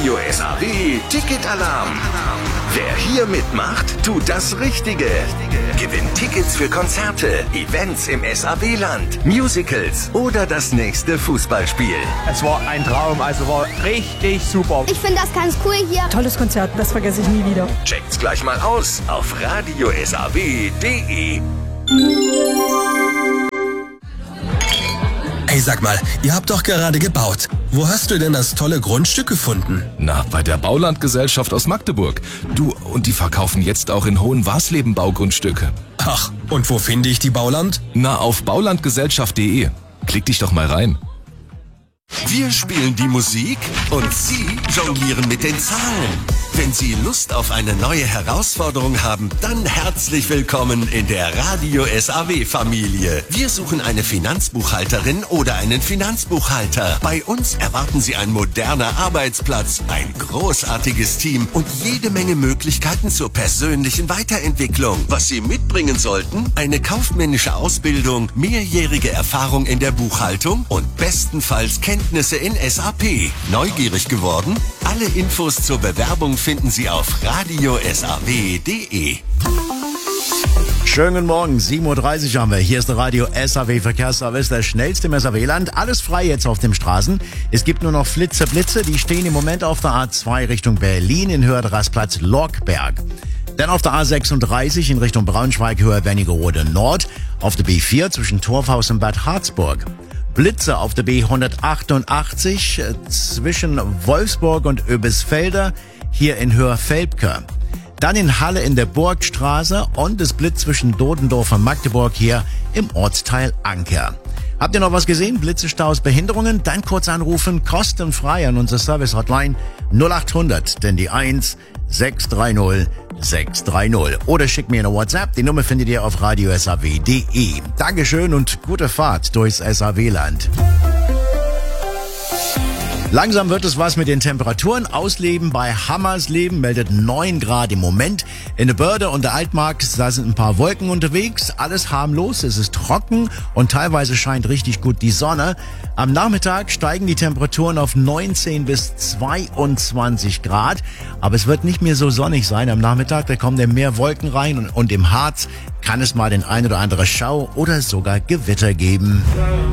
Radio SAW Ticketalarm. Wer hier mitmacht, tut das Richtige. Gewinnt Tickets für Konzerte, Events im SAW-Land, Musicals oder das nächste Fußballspiel. Es war ein Traum, also war richtig super. Ich finde das ganz cool hier. Tolles Konzert, das vergesse ich nie wieder. Checkt's gleich mal aus auf radiosaw.de. Hey, sag mal, ihr habt doch gerade gebaut. Wo hast du denn das tolle Grundstück gefunden? Na, bei der Baulandgesellschaft aus Magdeburg. Du, und die verkaufen jetzt auch in Hohenwarsleben Baugrundstücke. Ach, und wo finde ich die Bauland? Na, auf baulandgesellschaft.de. Klick dich doch mal rein. Wir spielen die Musik und Sie jonglieren mit den Zahlen. Wenn Sie Lust auf eine neue Herausforderung haben, dann herzlich willkommen in der Radio SAW-Familie. Wir suchen eine Finanzbuchhalterin oder einen Finanzbuchhalter. Bei uns erwarten Sie ein moderner Arbeitsplatz, ein großartiges Team und jede Menge Möglichkeiten zur persönlichen Weiterentwicklung. Was Sie mitbringen sollten? Eine kaufmännische Ausbildung, mehrjährige Erfahrung in der Buchhaltung und bestenfalls Kenntnisse in SAP. Neugierig geworden? Alle Infos zur Bewerbung finden Sie auf radiosaw.de. Schönen guten Morgen, 7.30 Uhr haben wir. Hier ist der Radio SAW Verkehrsservice, der schnellste im SAW-Land. Alles frei jetzt auf den Straßen. Es gibt nur noch Blitze, die stehen im Moment auf der A2 Richtung Berlin in Höhe der Rastplatz Lockberg. Dann auf der A36 in Richtung Braunschweig, Höhe Wernigerode Nord. Auf der B4 zwischen Torfhaus und Bad Harzburg. Blitze auf der B188 zwischen Wolfsburg und Oebisfelder, hier in Höher-Velpke. Dann in Halle in der Burgstraße und das Blitz zwischen Dodendorf und Magdeburg hier im Ortsteil Anker. Habt ihr noch was gesehen? Blitze, Staus, Behinderungen? Dann kurz anrufen, kostenfrei an unsere Service-Hotline 0800, denn die 1 630 630. Oder schickt mir eine WhatsApp. Die Nummer findet ihr auf radiosaw.de. Dankeschön und gute Fahrt durchs SAW-Land. Langsam wird es was mit den Temperaturen. Ausleben bei Hammersleben meldet 9 Grad im Moment. In der Börde und der Altmark, da sind ein paar Wolken unterwegs. Alles harmlos, es ist trocken und teilweise scheint richtig gut die Sonne. Am Nachmittag steigen die Temperaturen auf 19 bis 22 Grad. Aber es wird nicht mehr so sonnig sein am Nachmittag. Da kommen dann mehr Wolken rein und im Harz kann es mal den ein oder andere Schau oder sogar Gewitter geben.